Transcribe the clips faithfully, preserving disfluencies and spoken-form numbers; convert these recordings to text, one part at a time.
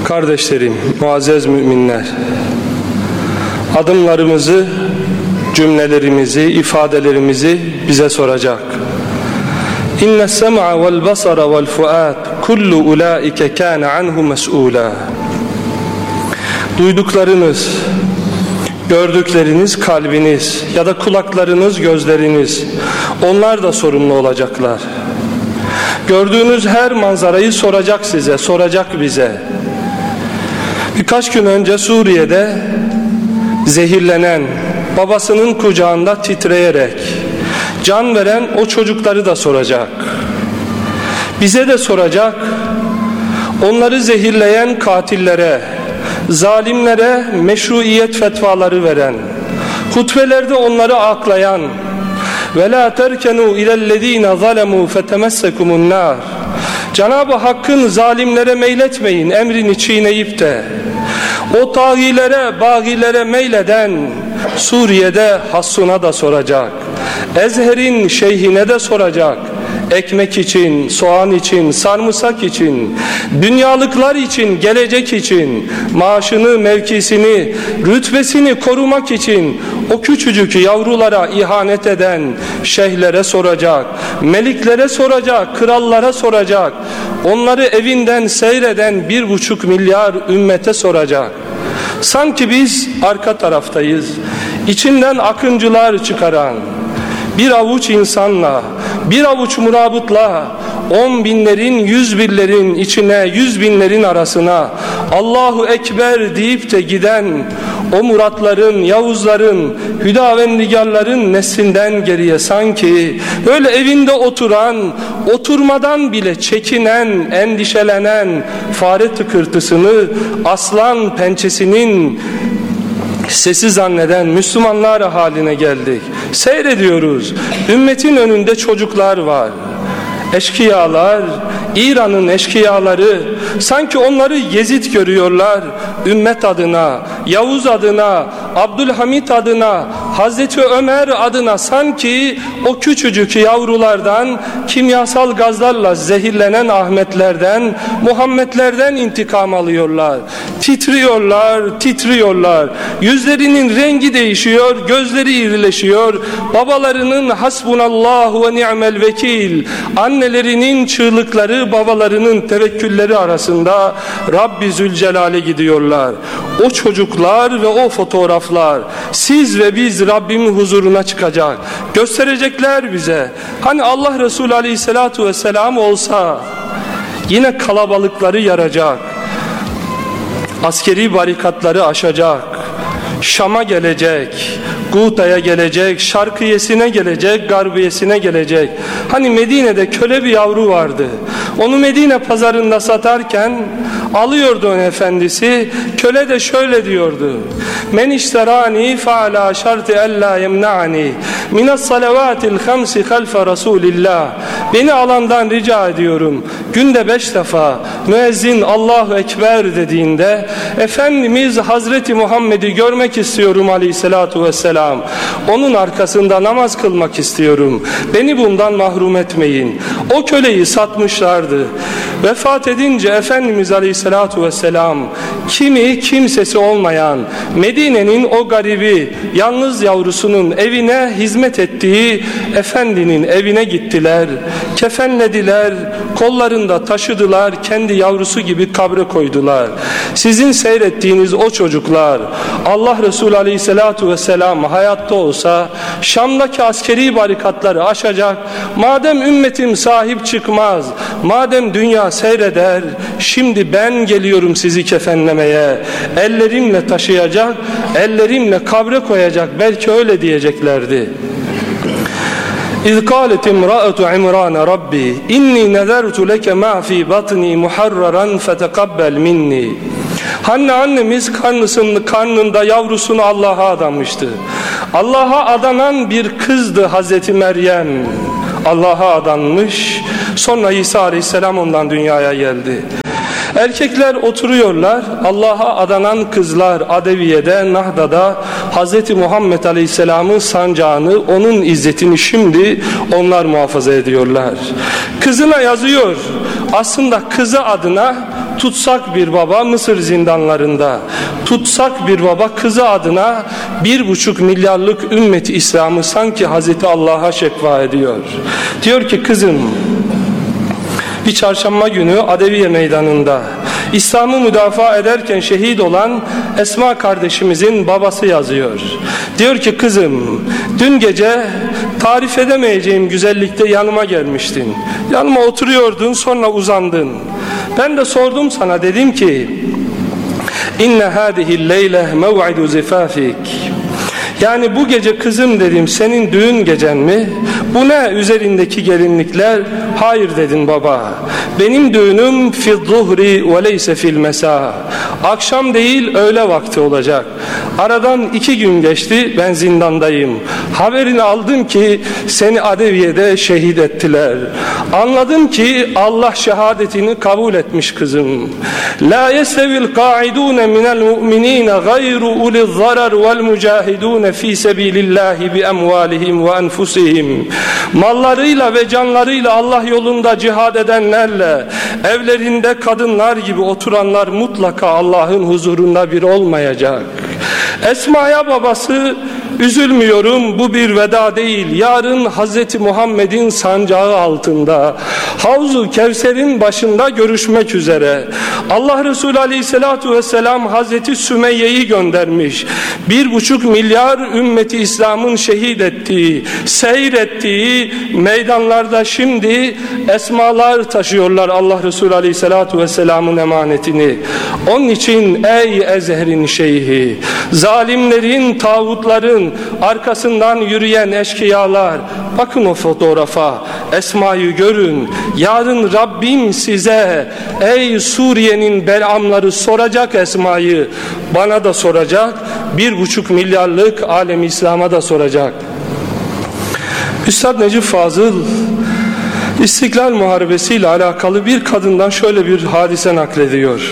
Kardeşlerim, muazzez müminler, adımlarımızı, cümlelerimizi, ifadelerimizi bize soracak. İnne sem'a vel basara vel fuad kullu ulaike kana anhu mes'ula. Duyduklarınız, gördükleriniz kalbiniz ya da kulaklarınız, gözleriniz, onlar da sorumlu olacaklar. Gördüğünüz her manzarayı soracak size, soracak bize. Birkaç gün önce Suriye'de zehirlenen, babasının kucağında titreyerek can veren o çocukları da soracak. Bize de soracak. Onları zehirleyen katillere, zalimlere meşruiyet fetvaları veren, hutbelerde onları aklayan ve la terkenu ilellezine zalemu fetemessekumun nar. Cenab-ı Hakk'ın zalimlere meyletmeyin emrini çiğneyip de o tağilere, bağilere meyleden Suriye'de Hassun'a da soracak. Ezher'in şeyhine de soracak. Ekmek için, soğan için, sarımsak için, dünyalıklar için, gelecek için, maaşını, mevkisini, rütbesini korumak için o küçücük yavrulara ihanet eden şeyhlere soracak, meliklere soracak, krallara soracak, onları evinden seyreden bir buçuk milyar ümmete soracak. Sanki biz arka taraftayız, içinden akıncılar çıkaran bir avuç insanla, bir avuç murabıtla on binlerin, yüz binlerin içine, yüz binlerin arasına Allahu Ekber deyip de giden o muratların, Yavuzların, Hüdavendigarların neslinden geriye sanki öyle evinde oturan, oturmadan bile çekinen, endişelenen fare tıkırtısını aslan pençesinin sesi zanneden Müslümanlar haline geldik. Seyrediyoruz. Ümmetin önünde çocuklar var. Eşkıyalar, İran'ın eşkıyaları sanki onları Yezid görüyorlar. Ümmet adına, Yavuz adına, Abdülhamit adına, Hazreti Ömer adına sanki o küçücük yavrulardan, kimyasal gazlarla zehirlenen Ahmetlerden, Muhammedlerden intikam alıyorlar. Titriyorlar, titriyorlar. Yüzlerinin rengi değişiyor, gözleri irileşiyor. Babalarının hasbunallahu ve ni'mel vekil, annelerinin çığlıkları, babalarının tevekkülleri arasında Rabbi Zülcelal'e gidiyorlar. O çocuklar ve o fotoğraflar, siz ve biz Rabbimin huzuruna çıkacak. Gösterecekler bize. Hani Allah Resulü Aleyhisselatü Vesselam olsa yine kalabalıkları yaracak. Askeri barikatları aşacak. Şam'a gelecek, Guta'ya gelecek, Şarkiyesine gelecek, Garbiyesine gelecek. Hani Medine'de köle bir yavru vardı. Onu Medine pazarında satarken alıyordu onun efendisi. Köle de şöyle diyordu: Men işterani fe ala şarti ella yemna'ani minas salavatil hamsi halfe Resulillah. Beni alandan rica ediyorum, günde beş defa müezzin Allahu Ekber dediğinde Efendimiz Hazreti Muhammed'i görmek istiyorum aleyhissalatu vesselam. Onun arkasında namaz kılmak istiyorum. Beni bundan mahrum etmeyin. O köleyi satmışlardı. Vefat edince Efendimiz Aleyhisselatü Vesselam kimi kimsesi olmayan Medine'nin o garibi yalnız yavrusunun evine hizmet ettiği efendinin evine gittiler. Kefenlediler, kollarında taşıdılar, kendi yavrusu gibi kabre koydular. Sizin seyrettiğiniz o çocuklar Allah Resulü Aleyhisselatü Vesselam hayatta olsa Şam'daki askeri barikatları aşacak. Madem ümmetim sahip çıkmaz, madem dünya seyreder, şimdi ben geliyorum sizi kefenlemeye, ellerimle taşıyacak, ellerimle kabre koyacak, belki öyle diyeceklerdi. İz kâlet imra'atu İmrân Rabbi inni nezertu leke ma fi batni muharraran feteqabbel minni. Hanne annemiz karnısının karnında yavrusunu Allah'a adamıştı. Allah'a adanan bir kızdı Hazreti Meryem. Allah'a adanmış. Sonra İsa Aleyhisselam ondan dünyaya geldi. Erkekler oturuyorlar. Allah'a adanan kızlar Adeviye'de, Nahda'da Hz. Muhammed Aleyhisselam'ın sancağını, onun izzetini şimdi onlar muhafaza ediyorlar. Kızına yazıyor. Aslında kızı adına tutsak bir baba Mısır zindanlarında, tutsak bir baba kızı adına bir buçuk milyarlık ümmeti İslam'ı sanki Hazreti Allah'a şekva ediyor. Diyor ki kızım, bir çarşamba günü Adeviye meydanında İslam'ı müdafaa ederken şehit olan Esma kardeşimizin babası yazıyor. Diyor ki kızım, dün gece tarif edemeyeceğim güzellikte yanıma gelmiştin. Yanıma oturuyordun, sonra uzandın. Ben de sordum sana, dedim ki İnne hâdihil leyle mev'idu zifâfik. Yani bu gece kızım dedim senin düğün gecen mi? Bu ne üzerindeki gelinlikler? Hayır dedin baba. Benim düğünüm fil zuhri ve leyse fil mesa. Akşam değil öğle vakti olacak. Aradan iki gün geçti, ben zindandayım. Haberini aldım ki seni Adeviye'de şehit ettiler. Anladım ki Allah şehadetini kabul etmiş kızım. La yestevil qa'idun minel mu'minin gayru uliz zarar vel mücahidun fi sebilillahi bi emvalihim ve enfusihim. Mallarıyla ve canlarıyla Allah yolunda cihad edenlerle evlerinde kadınlar gibi oturanlar mutlaka Allah'ın huzurunda bir olmayacak. Esma'ya babası, üzülmüyorum, bu bir veda değil. Yarın Hazreti Muhammed'in sancağı altında Havzu Kevser'in başında görüşmek üzere. Allah Resulü Aleyhisselatü Vesselam Hazreti Sümeyye'yi göndermiş. Bir buçuk milyar ümmeti İslam'ın şehit ettiği, seyrettiği meydanlarda şimdi esmalar taşıyorlar Allah Resulü Aleyhisselatü Vesselam'ın emanetini. Onun için ey Ezher'in şeyhi, zalimlerin, tağutların arkasından yürüyen eşkıyalar, bakın o fotoğrafa, Esma'yı görün. Yarın Rabbim size ey Suriye'nin belamları soracak Esma'yı, bana da soracak, bir buçuk milyarlık alem-i İslam'a da soracak. Üstad Necip Fazıl İstiklal Muharebesi ile alakalı bir kadından şöyle bir hadise naklediyor.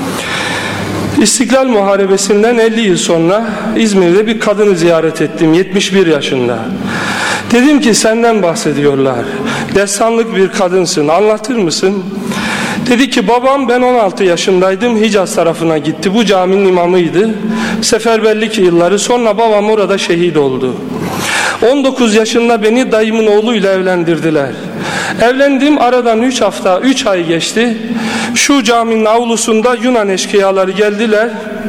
İstiklal Muharebesi'nden elli yıl sonra İzmir'de bir kadını ziyaret ettim, yetmiş bir yaşında. Dedim ki senden bahsediyorlar, destanlık bir kadınsın, anlatır mısın? Dedi ki babam, ben on altı yaşındaydım, Hicaz tarafına gitti, bu caminin imamıydı. Seferberlik yılları, sonra babam orada şehit oldu. on dokuz yaşında beni dayımın oğluyla evlendirdiler. Evlendim, aradan üç hafta, üç ay geçti. Şu caminin avlusunda Yunan eşkıyaları geldiler.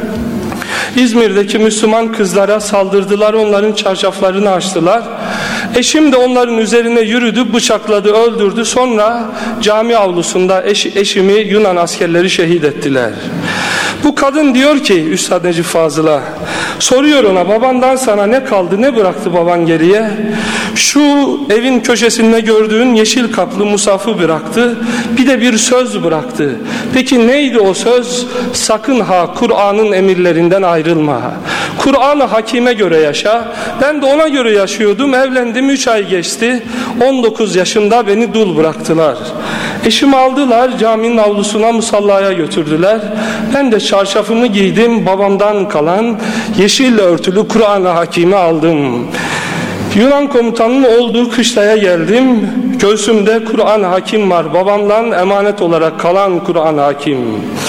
İzmir'deki Müslüman kızlara saldırdılar, onların çarşaflarını açtılar. Eşim de onların üzerine yürüdü, bıçakladı, öldürdü. Sonra cami avlusunda eş, eşimi Yunan askerleri şehit ettiler. Bu kadın diyor ki Üstad Necip Fazıl'a, soruyor ona, babandan sana ne kaldı, ne bıraktı baban geriye? Şu evin köşesinde gördüğün yeşil kaplı musafı bıraktı, bir de bir söz bıraktı. Peki neydi o söz? Sakın ha Kur'an'ın emirlerinden ayrılma, Kur'an-ı Hakim'e göre yaşa. Ben de ona göre yaşıyordum, evlendim, üç ay geçti, on dokuz yaşında beni dul bıraktılar. Eşimi aldılar, caminin avlusuna, musallaya götürdüler. Ben de çarşafımı giydim, babamdan kalan yeşille örtülü Kur'an-ı Hakim'i aldım. Yunan komutanının olduğu kışlaya geldim. Göğsümde Kur'an-ı Hakim var, babamdan emanet olarak kalan Kur'an-ı Hakim.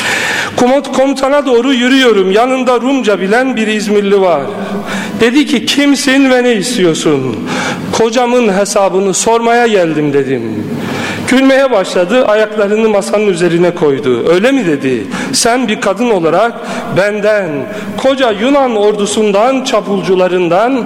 Komutana doğru yürüyorum, yanında Rumca bilen bir İzmirli var. Dedi ki kimsin ve ne istiyorsun? Kocamın hesabını sormaya geldim dedim. Gülmeye başladı, ayaklarını masanın üzerine koydu. Öyle mi dedi? Sen bir kadın olarak benden, koca Yunan ordusundan, çapulcularından,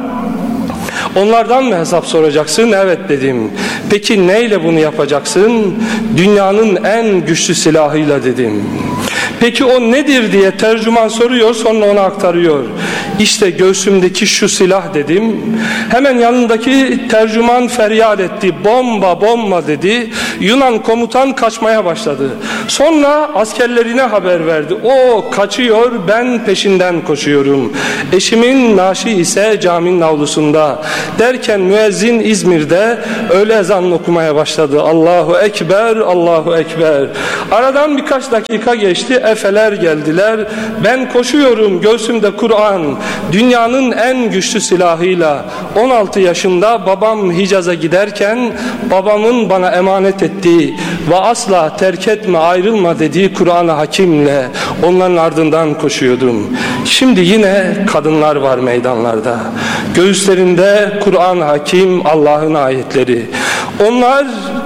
onlardan mı hesap soracaksın? Evet dedim. Peki neyle bunu yapacaksın? Dünyanın en güçlü silahıyla dedim. Peki o nedir diye tercüman soruyor, sonra ona aktarıyor. İşte göğsümdeki şu silah dedim. Hemen yanındaki tercüman feryat etti. Bomba bomba dedi. Yunan komutan kaçmaya başladı. Sonra askerlerine haber verdi. O kaçıyor, ben peşinden koşuyorum. Eşimin naaşı ise caminin avlusunda. derken müezzin İzmir'de öğle ezanını okumaya başladı. Allahu Ekber, Allahu Ekber. Aradan birkaç dakika geçti, efeler geldiler. Ben koşuyorum, göğsümde Kur'an. Dünyanın en güçlü silahıyla on altı yaşında babam Hicaz'a giderken babamın bana emanet ettiği ve asla terk etme, ayrılma dediği Kur'an-ı Hakim'le onların ardından koşuyordum. Şimdi yine kadınlar var meydanlarda. Göğüslerinde Kur'an-ı Hakim, Allah'ın ayetleri. Onlar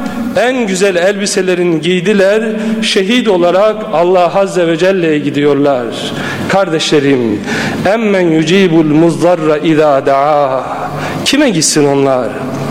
en güzel elbiselerini giydiler, şehit olarak Allah Azze ve Celle'ye gidiyorlar. Kardeşlerim, emmen yucibul muzdarra izâ da'a. Kime gitsin onlar?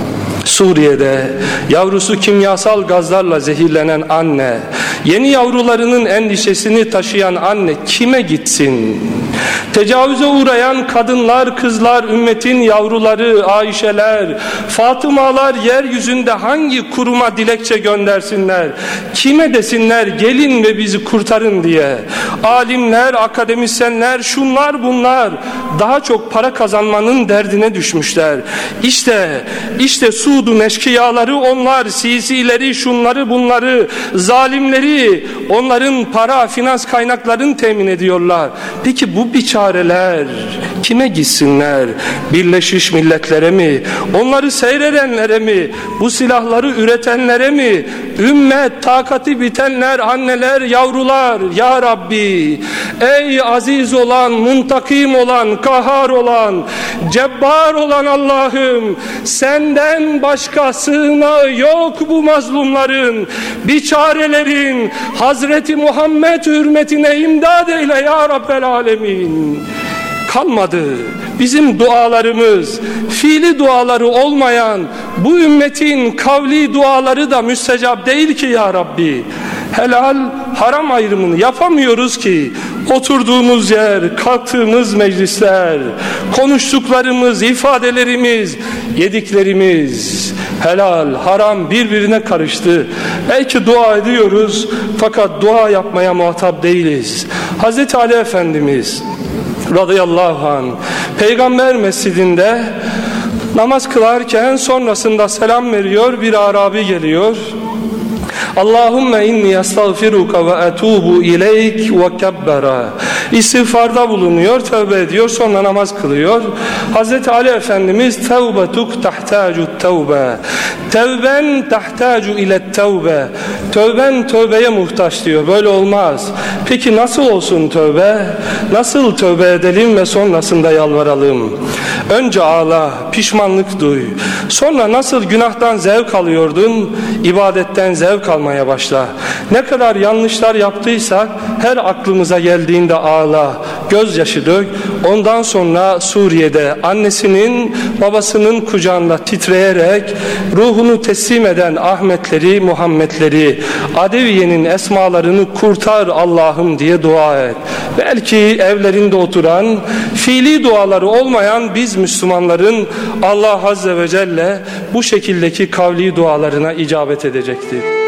Suriye'de yavrusu kimyasal gazlarla zehirlenen anne, yeni yavrularının endişesini taşıyan anne kime gitsin? Tecavüze uğrayan kadınlar, kızlar, ümmetin yavruları, Ayşeler, Fatımalar yeryüzünde hangi kuruma dilekçe göndersinler? Kime desinler gelin ve bizi kurtarın diye? Alimler, akademisyenler, şunlar bunlar daha çok para kazanmanın derdine düşmüşler. İşte, işte Suud'un eşkıyaları onlar, sisileri, şunları bunları, zalimleri, onların para, finans kaynaklarını temin ediyorlar. Peki bu biçareler kime gitsinler? Birleşmiş Milletler'e mi? Onları seyredenlere mi? Bu silahları üretenlere mi? Ümmet, takati bitenler, anneler, yavrular. Ya Rabbi, ey aziz olan, muntakim olan, kahhar olan, cebbar olan Allah'ım, senden başka sığınağı yok bu mazlumların, biçarelerin. Hazreti Muhammed hürmetine imdad eyle ya Rabbel Alemin. Kalmadı. Bizim dualarımız, fiili duaları olmayan bu ümmetin kavli duaları da müstecap değil ki ya Rabbi. Helal, haram ayrımını yapamıyoruz ki. Oturduğumuz yer, kalktığımız meclisler, konuştuklarımız, ifadelerimiz, yediklerimiz, helal, haram birbirine karıştı. Belki dua ediyoruz fakat dua yapmaya muhatap değiliz. Hazreti Ali Efendimiz radıyallahu anh Peygamber mescidinde namaz kılarken sonrasında selam veriyor, bir Arabi geliyor. Allahümme inni estağfiruka ve etubu ileyk ve kebbera. İstiğfarda bulunuyor, tövbe ediyor, sonra namaz kılıyor. Hazreti Ali Efendimiz tevbetuk tahtacu tevbe. Tevben tahtacu ile tevbe. Tövben tövbeye muhtaç diyor. Böyle olmaz. Peki nasıl olsun tövbe? Nasıl tövbe edelim ve sonrasında yalvaralım? Önce ağla, pişmanlık duy. Sonra nasıl günahtan zevk alıyordun, ibadetten zevk almaya başla. Ne kadar yanlışlar yaptıysak her aklımıza geldiğinde ağla, gözyaşı dök. Ondan sonra Suriye'de annesinin, babasının kucağında titreyerek ruhunu teslim eden Ahmetleri, Muhammedleri, Adeviye'nin esmalarını kurtar Allah'ım diye dua et. Belki evlerinde oturan, fiili duaları olmayan biz Müslümanların Allah Azze ve Celle bu şekildeki kavli dualarına icabet edecektir.